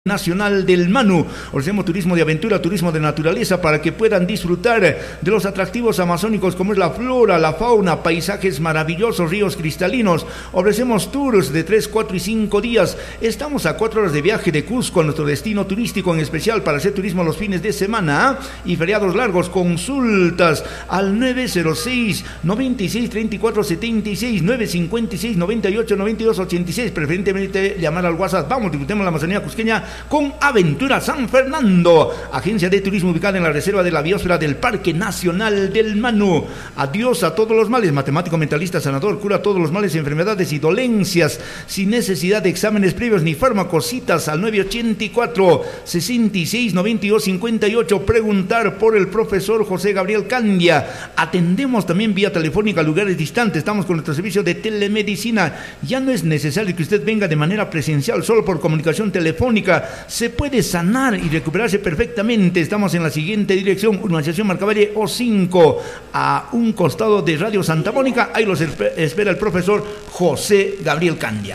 Nacional del Manu. Ofrecemos turismo de aventura, turismo de naturaleza para que puedan disfrutar de los atractivos amazónicos como es la flora, la fauna, paisajes maravillosos, ríos cristalinos. Ofrecemos tours de 3, 4 y 5 días. Estamos a 4 horas de viaje de Cusco, nuestro destino turístico en especial para hacer turismo los fines de semana y feriados largos. Consultas al 906 96 34 76 956 98 92 86. Preferentemente llamar al WhatsApp. Vamos, disfrutemos la Amazonía cusqueña con Aventura San Fernando, agencia de turismo ubicada en la reserva de la biosfera del Parque Nacional del Manu. Adiós a todos los males, matemático, mentalista, sanador, cura todos los males, enfermedades y dolencias, sin necesidad de exámenes previos ni fármacos. Citas al 984 66 92 58. Preguntar por el profesor José Gabriel Candia. Atendemos también vía telefónica a lugares distantes. Estamos con nuestro servicio de telemedicina. Ya no es necesario que usted venga de manera presencial, solo por comunicación telefónica se puede sanar y recuperarse perfectamente. Estamos en la siguiente dirección: Urbanización Marcavalle O5, a un costado de Radio Santa Mónica. Ahí los espera el profesor José Gabriel Candia.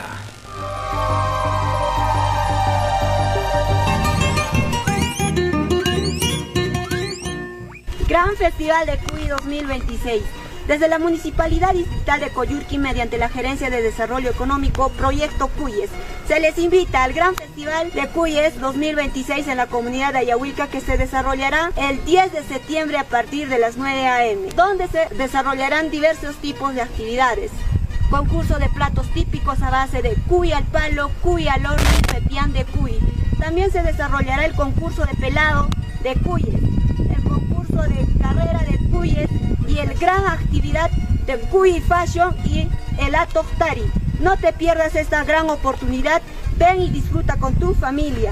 Gran Festival de Cuy 2026. Desde la Municipalidad Distrital de Coyurqui, mediante la Gerencia de Desarrollo Económico, Proyecto Cuyes, se les invita al Gran Festival de Cuyes 2026 en la comunidad de Ayahuilca, que se desarrollará el 10 de septiembre a partir de las 9 a.m., donde se desarrollarán diversos tipos de actividades. Concurso de platos típicos a base de cuy al palo, cuy al horno y pepián de cuy. También se desarrollará el concurso de pelado de cuyes, el concurso de carrera de cuyes y el gran actividad de Cuy Fashion y el Atoctari. No te pierdas esta gran oportunidad. Ven y disfruta con tu familia.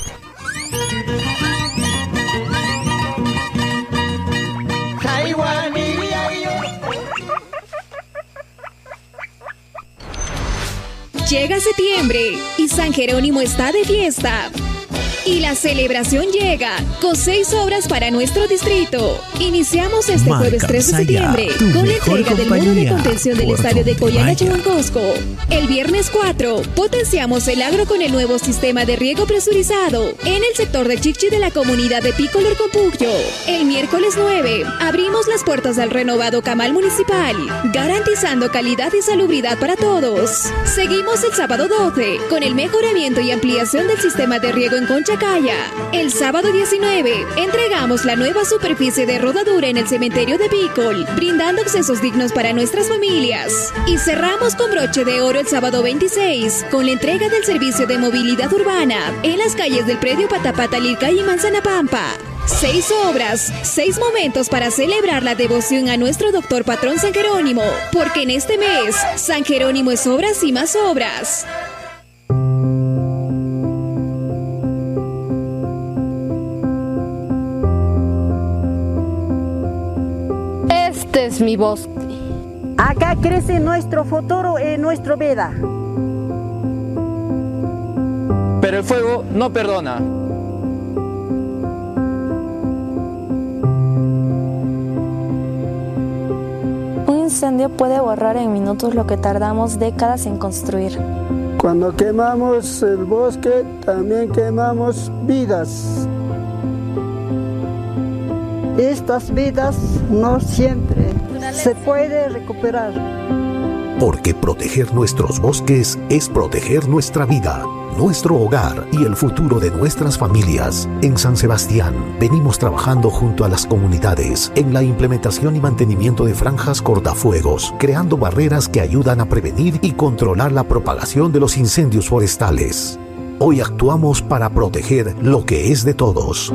Llega septiembre y San Jerónimo está de fiesta. Y la celebración llega con 6 obras para nuestro distrito. Iniciamos este jueves 3 de septiembre con la entrega del muro de contención del estadio de Coyana Chuancosco. El viernes 4 potenciamos el agro con el nuevo sistema de riego presurizado en el sector del Chichi de la comunidad de Picolor Compugio. El miércoles 9 abrimos las puertas al renovado Camal Municipal, garantizando calidad y salubridad para todos. Seguimos el sábado 12 con el mejoramiento y ampliación del sistema de riego en Concha Calla. El sábado 19 entregamos la nueva superficie de rodadura en el cementerio de Picol, brindando accesos dignos para nuestras familias. Y cerramos con broche de oro el sábado 26 con la entrega del servicio de movilidad urbana en las calles del predio Patapata, Lircay y Manzana Pampa. 6 obras, 6 momentos para celebrar la devoción a nuestro doctor patrón San Jerónimo, porque en este mes San Jerónimo es obras y más obras. Este es mi bosque. Acá crece nuestro futuro y nuestro vida. Pero el fuego no perdona. Un incendio puede borrar en minutos lo que tardamos décadas en construir. Cuando quemamos el bosque, también quemamos vidas. Estas vidas no siempre se puede recuperar. Porque proteger nuestros bosques es proteger nuestra vida, nuestro hogar y el futuro de nuestras familias. En San Sebastián venimos trabajando junto a las comunidades en la implementación y mantenimiento de franjas cortafuegos, creando barreras que ayudan a prevenir y controlar la propagación de los incendios forestales. Hoy actuamos para proteger lo que es de todos.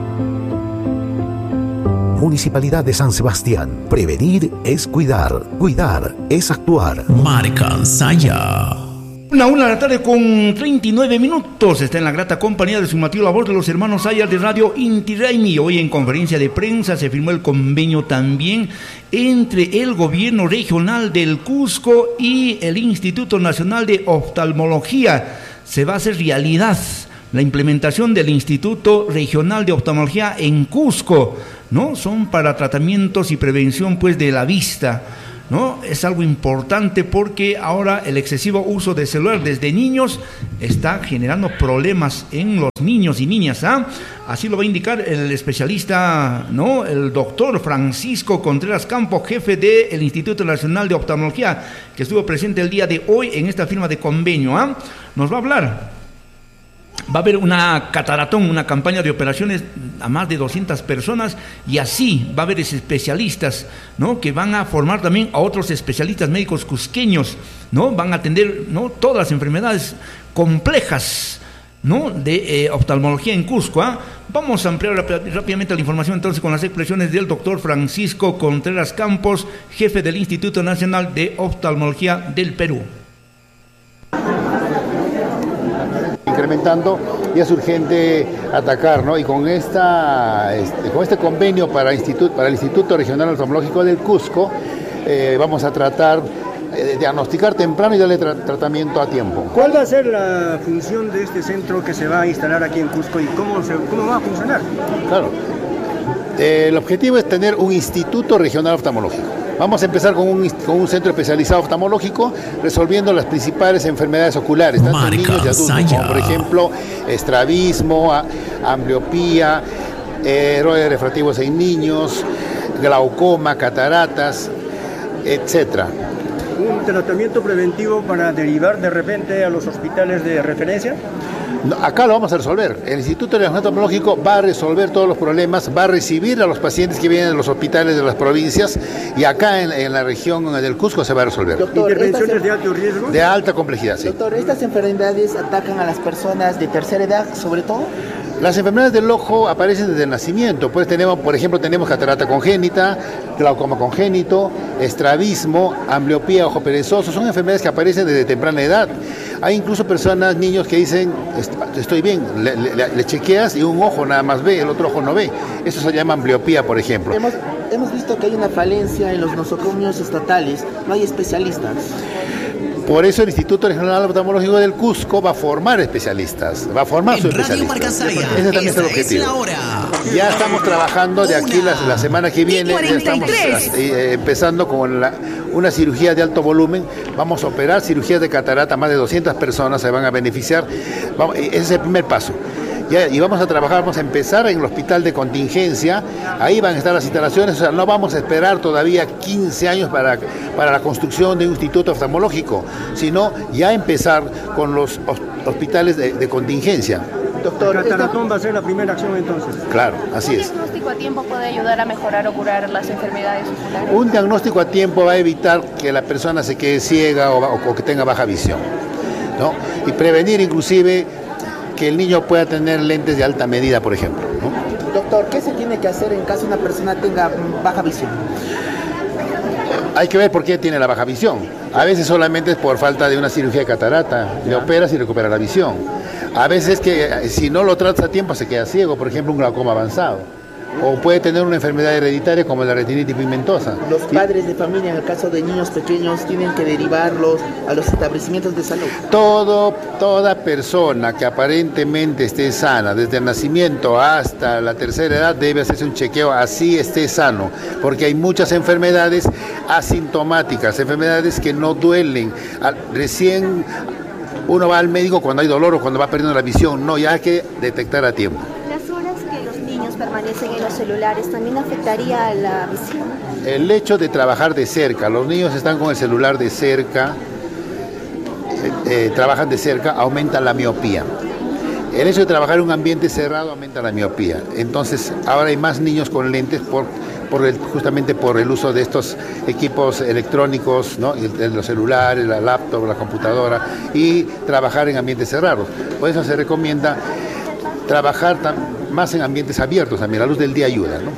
Municipalidad de San Sebastián. Prevenir es cuidar. Cuidar es actuar. Marca Saya. 1 de la tarde con 39 minutos. Está en la grata compañía de su mativo labor de los hermanos Sayas de Radio Inti Raymi. Hoy en conferencia de prensa se firmó el convenio también entre el gobierno regional del Cusco y el Instituto Nacional de Oftalmología. Se va a hacer realidad la implementación del Instituto Regional de Oftalmología en Cusco, ¿no? Son para tratamientos y prevención pues de la vista, ¿no? Es algo importante porque ahora el excesivo uso de celular desde niños está generando problemas en los niños y niñas, ¿ah? Así lo va a indicar el especialista, ¿no? El doctor Francisco Contreras Campos, jefe del Instituto Nacional de Oftalmología, que estuvo presente el día de hoy en esta firma de convenio, ¿ah? Nos va a hablar. Va a haber una cataratón, una campaña de operaciones a más de 200 personas y así va a haber especialistas, ¿no? Que van a formar también a otros especialistas médicos cusqueños, ¿no? Van a atender, ¿no? Todas las enfermedades complejas, ¿no? De oftalmología en Cusco, ¿ah? Vamos a ampliar rápidamente la información entonces con las expresiones del doctor Francisco Contreras Campos, jefe del Instituto Nacional de Oftalmología del Perú. Incrementando, y es urgente atacar, ¿no? Y con este convenio para el Instituto Regional Oftalmológico del Cusco, vamos a tratar de diagnosticar temprano y darle tratamiento a tiempo. ¿Cuál va a ser la función de este centro que se va a instalar aquí en Cusco y cómo va a funcionar? Claro, el objetivo es tener un Instituto Regional Oftalmológico. Vamos a empezar con un centro especializado oftalmológico, resolviendo las principales enfermedades oculares, tanto en niños y adultos, como por ejemplo estrabismo, ambliopía, errores refractivos en niños, glaucoma, cataratas, etcétera. ¿Un tratamiento preventivo para derivar de repente a los hospitales de referencia? No, acá lo vamos a resolver. El Instituto Regional Oftalmológico va a resolver todos los problemas, va a recibir a los pacientes que vienen de los hospitales de las provincias y acá en la región del Cusco se va a resolver. Doctor, ¿intervenciones de alto riesgo? De alta complejidad, sí. Doctor, ¿estas enfermedades atacan a las personas de tercera edad sobre todo? Las enfermedades del ojo aparecen desde el nacimiento. Pues por ejemplo, tenemos catarata congénita, glaucoma congénito, estrabismo, ambliopía, ojo perezoso. Son enfermedades que aparecen desde temprana edad. Hay incluso niños que dicen, estoy bien, le chequeas y un ojo nada más ve, el otro ojo no ve. Eso se llama ambliopía, por ejemplo. Hemos visto que hay una falencia en los nosocomios estatales, no hay especialistas. Por eso el Instituto Regional Oftalmológico del Cusco va a formar especialistas, va a formar sus especialistas. Ese también es el objetivo. Ya estamos trabajando de aquí la semana que viene, ya estamos empezando con una cirugía de alto volumen. Vamos a operar cirugías de catarata, más de 200 personas se van a beneficiar. Ese es el primer paso. Y vamos a empezar en el hospital de contingencia, ahí van a estar las instalaciones, o sea, no vamos a esperar todavía 15 años para la construcción de un instituto oftalmológico, sino ya empezar con los hospitales de contingencia. Doctor, ¿el cataratón va a ser la primera acción entonces? Claro, así es. ¿Un diagnóstico a tiempo puede ayudar a mejorar o curar las enfermedades oculares? Un diagnóstico a tiempo va a evitar que la persona se quede ciega o que tenga baja visión, ¿no? Y prevenir inclusive que el niño pueda tener lentes de alta medida, por ejemplo, ¿no? Doctor, ¿qué se tiene que hacer en caso una persona tenga baja visión? Hay que ver por qué tiene la baja visión. A veces solamente es por falta de una cirugía de catarata, le operas y recupera la visión. A veces que si no lo tratas a tiempo se queda ciego, por ejemplo un glaucoma avanzado. O puede tener una enfermedad hereditaria como la retinitis pigmentosa. Los padres de familia, en el caso de niños pequeños, tienen que derivarlos a los establecimientos de salud. Toda persona que aparentemente esté sana, desde el nacimiento hasta la tercera edad, debe hacerse un chequeo así esté sano, porque hay muchas enfermedades asintomáticas, enfermedades que no duelen. Recién uno va al médico cuando hay dolor o cuando va perdiendo la visión, no, ya hay que detectar a tiempo. Permanecen en los celulares, ¿también afectaría a la visión? El hecho de trabajar de cerca, los niños están con el celular de cerca, trabajan de cerca, aumenta la miopía. El hecho de trabajar en un ambiente cerrado aumenta la miopía. Entonces, ahora hay más niños con lentes justamente por el uso de estos equipos electrónicos, ¿no? Los celulares, la laptop, la computadora, y trabajar en ambientes cerrados. Por eso se recomienda trabajar más en ambientes abiertos, también la luz del día ayuda, ¿no?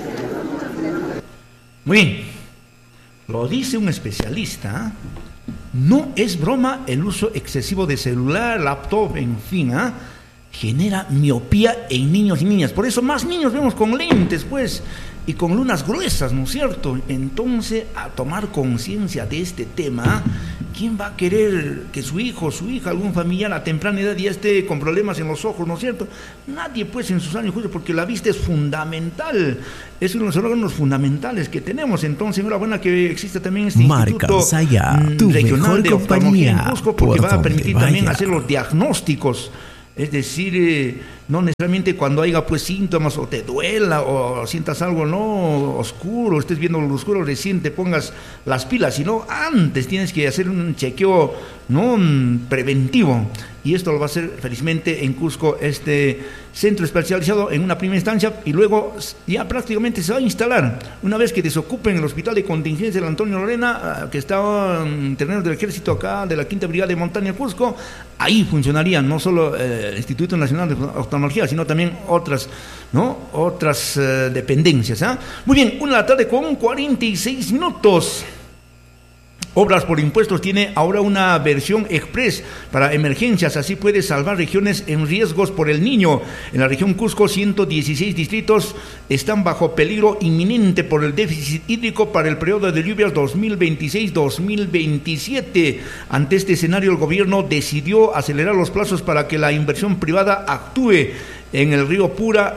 Muy bien, lo dice un especialista, no es broma el uso excesivo de celular, laptop, en fin, genera miopía en niños y niñas, por eso más niños vemos con lentes, pues, y con lunas gruesas, ¿no es cierto? Entonces, a tomar conciencia de este tema, ¿quién va a querer que su hijo, su hija, algún familiar a temprana edad ya esté con problemas en los ojos, ¿no es cierto? Nadie, pues, en sus años juicios, porque la vista es fundamental, es uno de los órganos fundamentales que tenemos. Entonces, enhorabuena que existe también este Instituto Regional de Oftalmología en Cusco, porque va a permitir también hacer los diagnósticos. Es decir, no necesariamente cuando haya pues síntomas o te duela o sientas algo no oscuro, estés viendo lo oscuro, recién te pongas las pilas, sino antes tienes que hacer un chequeo no preventivo, y esto lo va a hacer felizmente en Cusco este centro especializado en una primera instancia, y luego ya prácticamente se va a instalar una vez que desocupen el hospital de contingencia del Antonio Lorena, que está en terrenos del ejército acá de la 5ª Brigada de Montaña Cusco. Ahí funcionarían no solo el Instituto Nacional de Oftalmología, sino también otras dependencias. Muy bien, 1:46 p.m. Obras por Impuestos tiene ahora una versión express para emergencias, así puede salvar regiones en riesgos por el Niño. En la región Cusco, 116 distritos están bajo peligro inminente por el déficit hídrico para el periodo de lluvias 2026-2027. Ante este escenario, el gobierno decidió acelerar los plazos para que la inversión privada actúe. En el río Piura,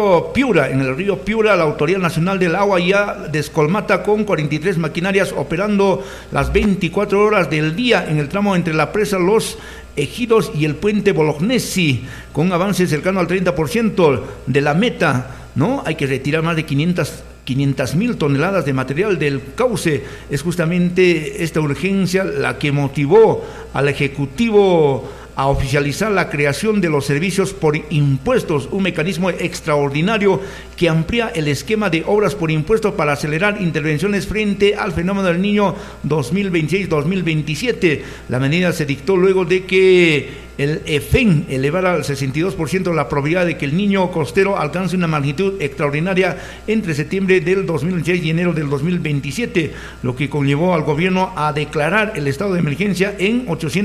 la Autoridad Nacional del Agua ya descolmata con 43 maquinarias operando las 24 horas del día en el tramo entre la presa Los Ejidos y el puente Bolognesi, con un avance cercano al 30% de la meta, ¿no? Hay que retirar más de 500.000 toneladas de material del cauce. Es justamente esta urgencia la que motivó al Ejecutivo a oficializar la creación de los servicios por impuestos, un mecanismo extraordinario que amplía el esquema de obras por impuestos para acelerar intervenciones frente al fenómeno del Niño 2026-2027. La medida se dictó luego de que el EFEN elevara al 62% la probabilidad de que el Niño costero alcance una magnitud extraordinaria entre septiembre del 2026 y enero del 2027, lo que conllevó al gobierno a declarar el estado de emergencia en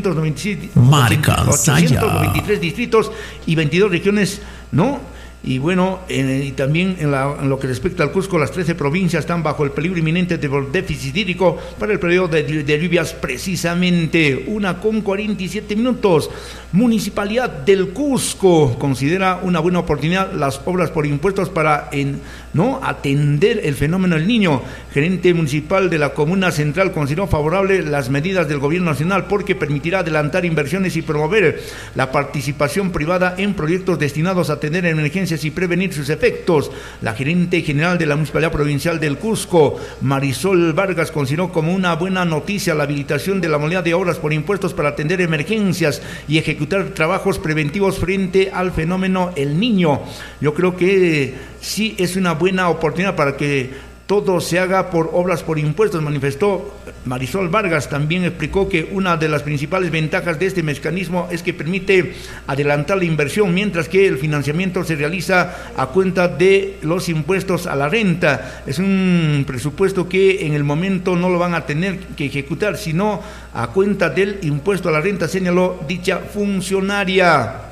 893 distritos y 22 regiones, ¿no? Y bueno, y también en lo que respecta al Cusco, las 13 provincias están bajo el peligro inminente de déficit hídrico para el periodo de lluvias precisamente. 1:47 p.m. Municipalidad del Cusco considera una buena oportunidad las obras por impuestos para atender el fenómeno del Niño. Gerente municipal de la Comuna Central consideró favorable las medidas del gobierno nacional porque permitirá adelantar inversiones y promover la participación privada en proyectos destinados a atender emergencias y prevenir sus efectos. La gerente general de la Municipalidad Provincial del Cusco, Marisol Vargas, consideró como una buena noticia la habilitación de la modalidad de obras por impuestos para atender emergencias y ejecutar trabajos preventivos frente al fenómeno El Niño. Yo creo que sí es una buena oportunidad para que todo se haga por obras por impuestos, manifestó Marisol Vargas. También explicó que una de las principales ventajas de este mecanismo es que permite adelantar la inversión, mientras que el financiamiento se realiza a cuenta de los impuestos a la renta. Es un presupuesto que en el momento no lo van a tener que ejecutar, sino a cuenta del impuesto a la renta, señaló dicha funcionaria.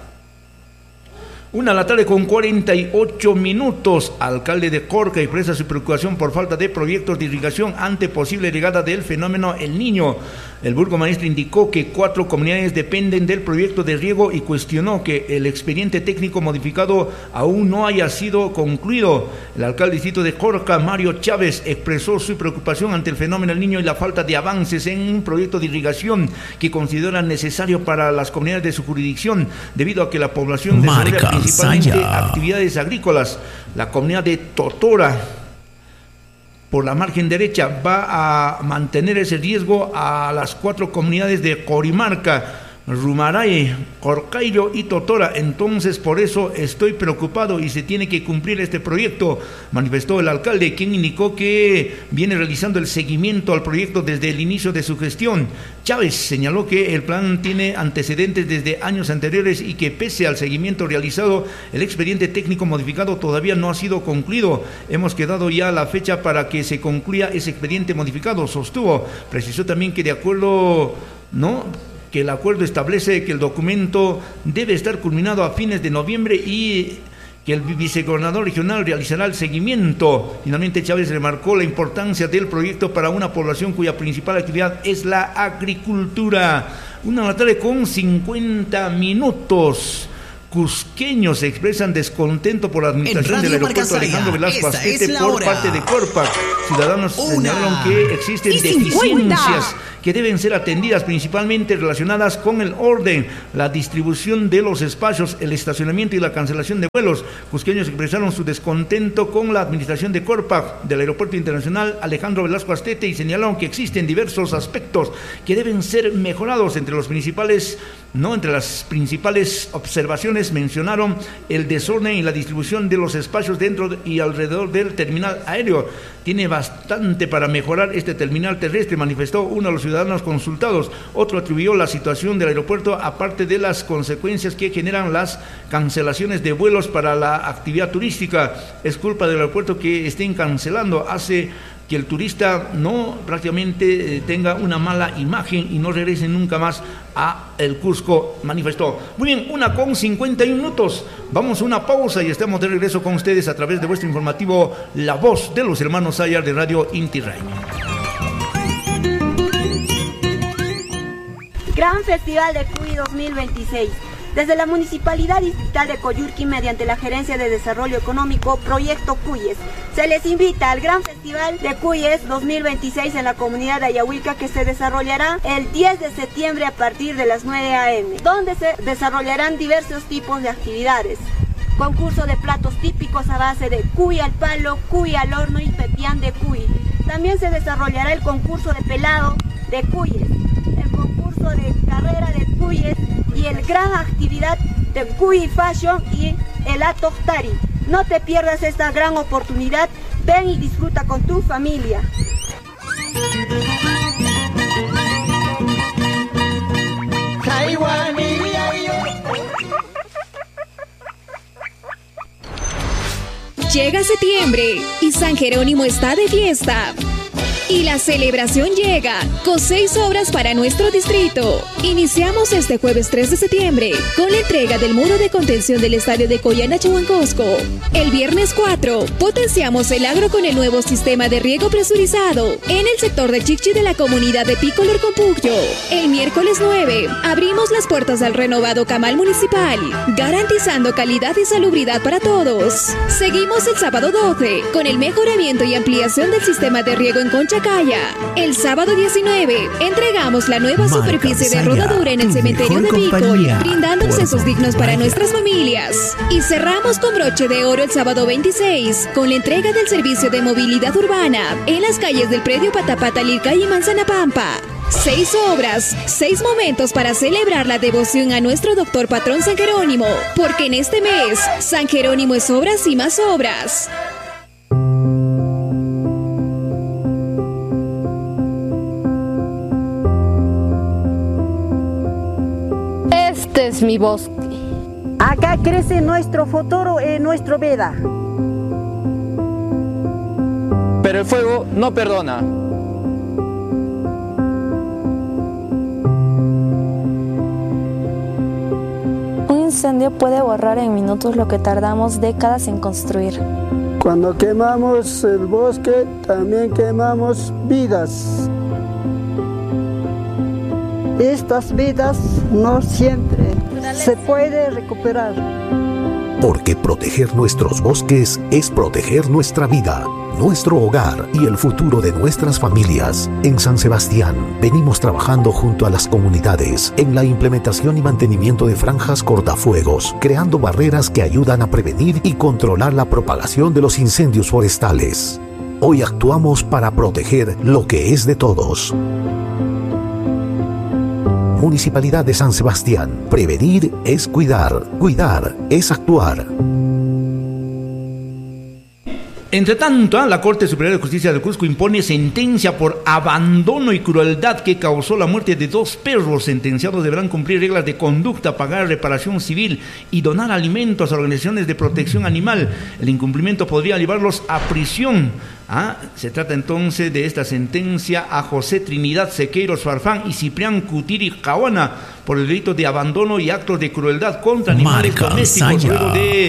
1:48 p.m. Alcalde de Corca expresa su preocupación por falta de proyectos de irrigación ante posible llegada del fenómeno El Niño. El burgomaestre indicó que 4 comunidades dependen del proyecto de riego y cuestionó que el expediente técnico modificado aún no haya sido concluido. El alcalde del distrito de Corca, Mario Chávez, expresó su preocupación ante el fenómeno del Niño y la falta de avances en un proyecto de irrigación que considera necesario para las comunidades de su jurisdicción, debido a que la población desarrolla principalmente actividades agrícolas. La comunidad de Totora, por la margen derecha, va a mantener ese riesgo a las 4 comunidades de Corimarca, Rumaray, Corcaillo y Totora. Entonces, por eso estoy preocupado y se tiene que cumplir este proyecto, manifestó el alcalde, quien indicó que viene realizando el seguimiento al proyecto desde el inicio de su gestión. Chávez señaló que el plan tiene antecedentes desde años anteriores y que pese al seguimiento realizado, el expediente técnico modificado todavía no ha sido concluido. Hemos quedado ya la fecha para que se concluya ese expediente modificado, sostuvo. Precisó también que de acuerdo, que el acuerdo establece que el documento debe estar culminado a fines de noviembre y que el vicegobernador regional realizará el seguimiento. Finalmente, Chávez remarcó la importancia del proyecto para una población cuya principal actividad es la agricultura. 1:50 p.m. Cusqueños expresan descontento por la administración del aeropuerto Alejandro Velasco Astete por parte de Corpac. Ciudadanos señalaron que existen deficiencias que deben ser atendidas, principalmente relacionadas con el orden, la distribución de los espacios, el estacionamiento y la cancelación de vuelos. Cusqueños expresaron su descontento con la administración de Corpac del Aeropuerto Internacional Alejandro Velasco Astete y señalaron que existen diversos aspectos que deben ser mejorados. Entre las principales observaciones mencionaron el desorden y la distribución de los espacios dentro y alrededor del terminal aéreo. Tiene bastante para mejorar este terminal terrestre, manifestó uno de los ciudadanos consultados. Otro atribuyó la situación del aeropuerto, aparte de las consecuencias que generan las cancelaciones de vuelos para la actividad turística. Es culpa del aeropuerto que estén cancelando, hace que el turista no prácticamente tenga una mala imagen y no regrese nunca más a el Cusco, manifestó. Muy bien, 1:51. Vamos a una pausa y estamos de regreso con ustedes a través de vuestro informativo La Voz de los Hermanos Sayar de Radio Inti Raymi. Gran Festival de Cuy 2026. Desde la Municipalidad Distrital de Coyurqui, mediante la Gerencia de Desarrollo Económico, Proyecto Cuyes, se les invita al Gran Festival de Cuyes 2026 en la comunidad de Ayahuilca, que se desarrollará el 10 de septiembre a partir de las 9 a.m., donde se desarrollarán diversos tipos de actividades. Concurso de platos típicos a base de cuy al palo, cuy al horno y pepián de cuy. También se desarrollará el concurso de pelado de cuyes, el concurso de carrera de cuyes y el gran actividad de Cuy Fashion y el Atochtari. No te pierdas esta gran oportunidad, ven y disfruta con tu familia. Llega septiembre y San Jerónimo está de fiesta. Y la celebración llega con 6 obras para nuestro distrito. Iniciamos este jueves 3 de septiembre con la entrega del muro de contención del estadio de Coyana Chahuancosco. El viernes 4 potenciamos el agro con el nuevo sistema de riego presurizado en el sector de Chichi de la comunidad de Picolor Compuyo. El miércoles 9 abrimos las puertas al renovado Camal Municipal, garantizando calidad y salubridad para todos. Seguimos el sábado 12 con el mejoramiento y ampliación del sistema de riego en Concha Calla. El sábado 19 entregamos la nueva superficie de rodadura en el cementerio de Picol, brindando accesos dignos para nuestras familias. Y cerramos con broche de oro el sábado 26 con la entrega del servicio de movilidad urbana en las calles del predio Patapata, Lirca y Manzana Pampa. 6 obras, 6 momentos para celebrar la devoción a nuestro doctor patrón San Jerónimo, porque en este mes San Jerónimo es obras y más obras. Este es mi bosque. Acá crece nuestro futuro y nuestro vida. Pero el fuego no perdona. Un incendio puede borrar en minutos lo que tardamos décadas en construir. Cuando quemamos el bosque, también quemamos vidas. Estas vidas no siempre se puede recuperar. Porque proteger nuestros bosques es proteger nuestra vida, nuestro hogar y el futuro de nuestras familias. En San Sebastián venimos trabajando junto a las comunidades en la implementación y mantenimiento de franjas cortafuegos, creando barreras que ayudan a prevenir y controlar la propagación de los incendios forestales. Hoy actuamos para proteger lo que es de todos. Municipalidad de San Sebastián. Prevenir es cuidar. Cuidar es actuar. Entre tanto, la Corte Superior de Justicia del Cusco impone sentencia por abandono y crueldad que causó la muerte de 2 perros. Sentenciados deberán cumplir reglas de conducta, pagar reparación civil y donar alimentos a organizaciones de protección animal. El incumplimiento podría llevarlos a prisión. Se trata entonces de esta sentencia a José Trinidad Sequeiros Farfán y Ciprián Cutiri Cahuana por el delito de abandono y actos de crueldad contra animales domésticos, luego de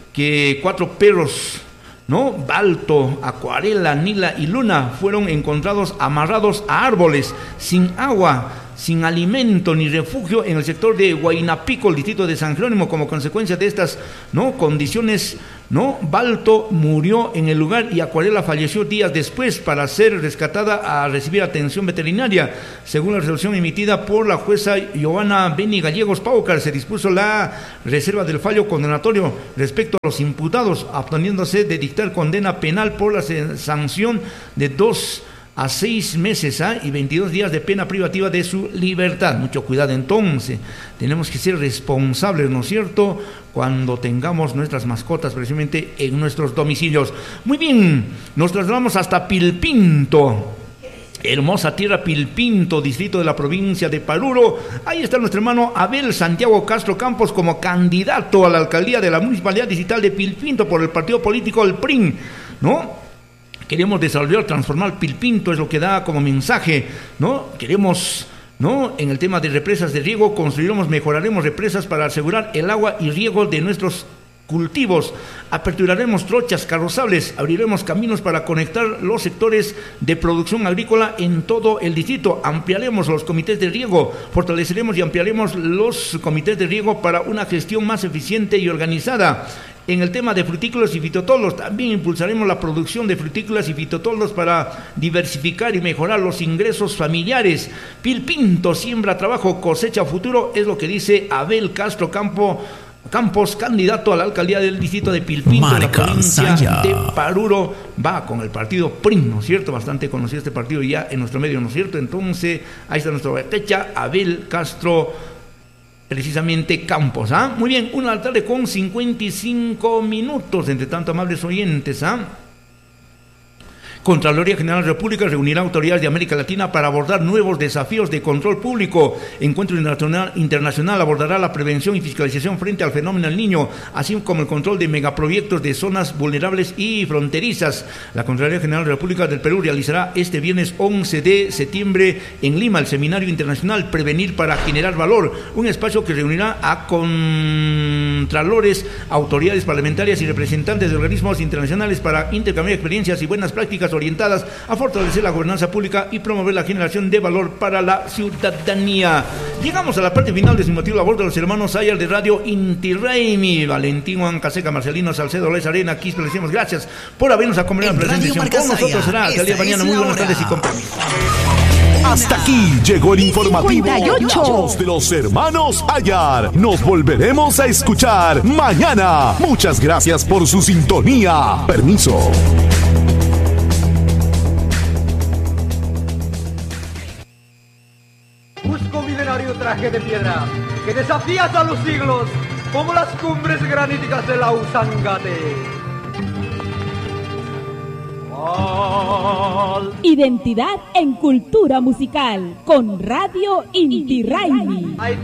que 4 perros, ¿no? Balto, Acuarela, Nila y Luna fueron encontrados amarrados a árboles, sin agua, sin alimento ni refugio en el sector de Huaynapico, el distrito de San Jerónimo. Como consecuencia de estas, ¿no?, condiciones, ¿no?, Balto murió en el lugar y Acuarela falleció días después para ser rescatada a recibir atención veterinaria. Según la resolución emitida por la jueza Giovanna Beni Gallegos Paucar, se dispuso la reserva del fallo condenatorio respecto a los imputados, absteniéndose de dictar condena penal por la sanción de 2 a 6 meses y 22 días de pena privativa de su libertad. Mucho cuidado entonces, tenemos que ser responsables, ¿no es cierto?, cuando tengamos nuestras mascotas precisamente en nuestros domicilios. Muy bien, nos trasladamos hasta Pilpinto. Hermosa tierra Pilpinto, distrito de la provincia de Paruro. Ahí está nuestro hermano Abel Santiago Castro Campos como candidato a la alcaldía de la Municipalidad Distrital de Pilpinto por el partido político el PRIN, ¿no? Queremos desarrollar, transformar Pilpinto, es lo que da como mensaje, ¿no? Queremos, ¿no?, en el tema de represas de riego, construiremos, mejoraremos represas para asegurar el agua y riego de nuestros cultivos, aperturaremos trochas carrozables, abriremos caminos para conectar los sectores de producción agrícola en todo el distrito, ampliaremos los comités de riego, fortaleceremos y ampliaremos los comités de riego para una gestión más eficiente y organizada. En el tema de frutícolas y fitotoldos, también impulsaremos la producción de frutícolas y fitotoldos para diversificar y mejorar los ingresos familiares. Pilpinto siembra trabajo, cosecha futuro, es lo que dice Abel Castro Campos, candidato a la alcaldía del distrito de Pilpinto, en la provincia de Paruro. Va con el partido PRIN, ¿no es cierto? Bastante conocido este partido ya en nuestro medio, ¿no es cierto? Entonces, ahí está nuestra fecha, Abel Castro precisamente Campos, Muy bien, 1 de la tarde con 55 minutos, entre tanto amables oyentes, Contraloría General de la República reunirá autoridades de América Latina para abordar nuevos desafíos de control público. Encuentro internacional abordará la prevención y fiscalización frente al fenómeno del Niño, así como el control de megaproyectos de zonas vulnerables y fronterizas. La Contraloría General de la República del Perú realizará este viernes 11 de septiembre en Lima el Seminario Internacional Prevenir para Generar Valor, un espacio que reunirá a contralores, autoridades parlamentarias y representantes de organismos internacionales para intercambiar experiencias y buenas prácticas orientadas a fortalecer la gobernanza pública y promover la generación de valor para la ciudadanía. Llegamos a la parte final de su motivo labor de los hermanos Sayar de Radio Inti Raymi, Valentín Juan Caseca, Marcelino Salcedo, Les Arena, Quispe, les decimos gracias por habernos acompañado en la presentación. Con nosotros será hasta el día de mañana. Muy buenas tardes y compromiso. Hasta aquí llegó el informativo de los hermanos Ayar. Nos volveremos a escuchar mañana. Muchas gracias por su sintonía. Permiso. Busco milenario traje de piedra que desafías a los siglos como las cumbres graníticas de la Usangate. Identidad en cultura musical con Radio Inti Raymi.